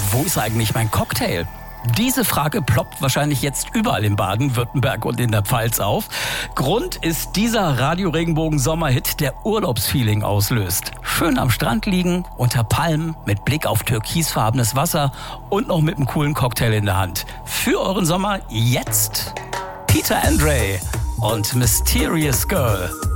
Wo ist eigentlich mein Cocktail? Diese Frage ploppt wahrscheinlich jetzt überall in Baden-Württemberg und in der Pfalz auf. Grund ist dieser Radio-Regenbogen-Sommerhit, der Urlaubsfeeling auslöst. Schön am Strand liegen, unter Palmen, mit Blick auf türkisfarbenes Wasser und noch mit einem coolen Cocktail in der Hand. Für euren Sommer jetzt Peter Andre und Mysterious Girl.